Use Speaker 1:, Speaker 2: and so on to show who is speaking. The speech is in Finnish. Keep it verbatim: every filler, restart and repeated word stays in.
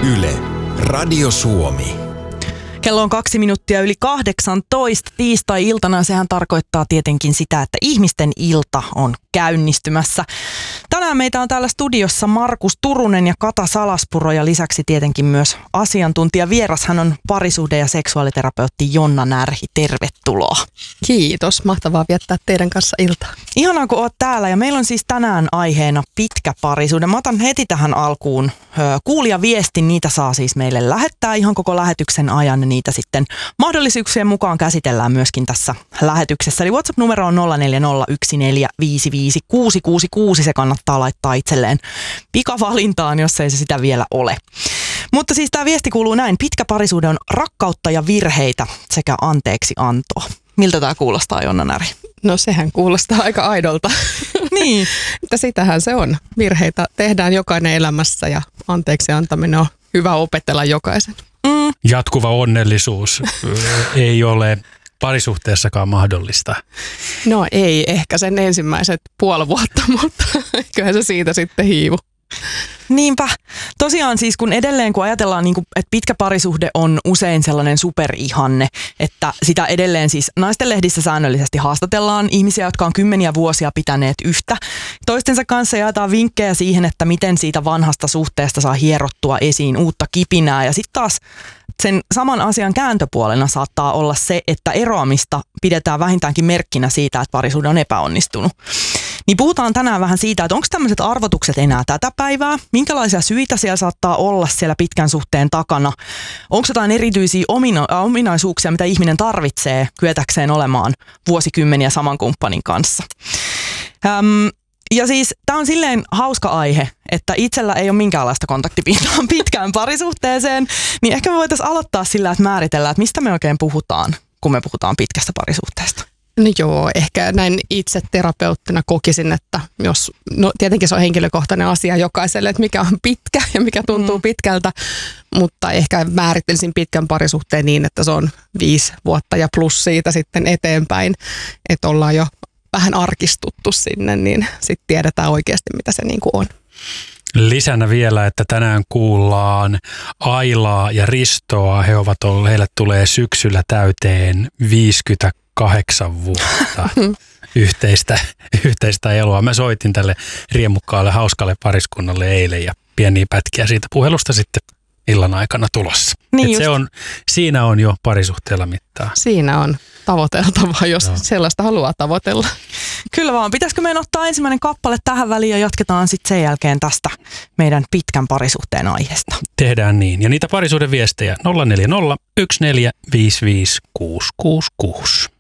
Speaker 1: Yle, Radio Suomi.
Speaker 2: Kello on kaksi minuuttia yli kahdeksantoista tiistai-iltana. Sehän tarkoittaa tietenkin sitä, että ihmisten ilta on käynnistymässä. Tänään meitä on täällä studiossa Markus Turunen ja Kata Salaspuro ja lisäksi tietenkin myös asiantuntija vieras. Hän on parisuhde- ja seksuaaliterapeutti Jonna Närhi. Tervetuloa.
Speaker 3: Kiitos. Mahtavaa viettää teidän kanssa iltaa.
Speaker 2: Ihanaa, kun oot täällä. Ja meillä on siis tänään aiheena pitkä parisuhde. Mä otan heti tähän alkuun kuulijaviestin. Niitä saa siis meille lähettää ihan koko lähetyksen ajan. Niitä sitten mahdollisuuksien mukaan käsitellään myöskin tässä lähetyksessä. Eli WhatsApp-numero on nolla neljä nolla yksi neljä viisi viisi kuusi kuusi kuusi. Se kannattaa laittaa itselleen pikavalintaan, jos ei se sitä vielä ole. Mutta siis tämä viesti kuuluu näin. Pitkä parisuhde on rakkautta ja virheitä sekä anteeksi antoa. Miltä tämä kuulostaa, Jonna Närhi?
Speaker 3: No sehän kuulostaa aika aidolta.
Speaker 2: Niin.
Speaker 3: Mutta sitähän se on. Virheitä tehdään jokainen elämässä ja anteeksi antaminen on hyvä opetella jokaisen.
Speaker 2: Mm.
Speaker 4: Jatkuva onnellisuus ei ole parisuhteessakaan mahdollista.
Speaker 3: No ei, ehkä sen ensimmäiset puoli vuotta, mutta kyllähän se siitä sitten hiivu.
Speaker 2: Niinpä. Tosiaan siis kun edelleen kun ajatellaan, niin kuin, että pitkä parisuhde on usein sellainen superihanne, että sitä edelleen siis naistenlehdissä säännöllisesti haastatellaan ihmisiä, jotka on kymmeniä vuosia pitäneet yhtä. Toistensa kanssa jaetaan vinkkejä siihen, että miten siitä vanhasta suhteesta saa hierottua esiin uutta kipinää. Ja sitten taas sen saman asian kääntöpuolena saattaa olla se, että eroamista pidetään vähintäänkin merkkinä siitä, että parisuhde on epäonnistunut. Niin puhutaan tänään vähän siitä, että onko tämmöiset arvotukset enää tätä päivää? Minkälaisia syitä siellä saattaa olla siellä pitkän suhteen takana? Onko jotain erityisiä omina- ominaisuuksia, mitä ihminen tarvitsee kyetäkseen olemaan vuosikymmeniä saman kumppanin kanssa? Öm, ja siis tämä on silleen hauska aihe, että itsellä ei ole minkäänlaista kontaktipintaa pitkään parisuhteeseen, niin ehkä me voitaisiin aloittaa sillä, että määritellään, että mistä me oikein puhutaan, kun me puhutaan pitkästä parisuhteesta.
Speaker 3: No joo, ehkä näin itse terapeuttina kokisin, että jos, no tietenkin se on henkilökohtainen asia jokaiselle, että mikä on pitkä ja mikä tuntuu mm. pitkältä, mutta ehkä määrittelisin pitkän parisuhteen niin, että se on viisi vuotta ja plus siitä sitten eteenpäin, että ollaan jo vähän arkistuttu sinne, niin sitten tiedetään oikeasti, mitä se niin kuin on.
Speaker 4: Lisänä vielä, että tänään kuullaan Ailaa ja Ristoa. He ovat olleet, heille tulee syksyllä täyteen viisikymmentäkahdeksan vuotta yhteistä, yhteistä eloa. Mä soitin tälle riemukkaalle, hauskalle pariskunnalle eilen ja pieniä pätkiä siitä puhelusta sitten illan aikana tulossa.
Speaker 2: Niin
Speaker 4: se on, siinä on jo parisuhteella mittaa.
Speaker 3: Siinä on tavoiteltavaa, jos no. sellaista haluaa tavoitella.
Speaker 2: Kyllä vaan. Pitäisikö meidän ottaa ensimmäinen kappale tähän väliin ja jatketaan sitten sen jälkeen tästä meidän pitkän parisuhteen aiheesta.
Speaker 4: Tehdään niin. Ja niitä parisuhdeviestejä nolla neljä nolla yksi neljä viisi viisi kuusi kuusi kuusi.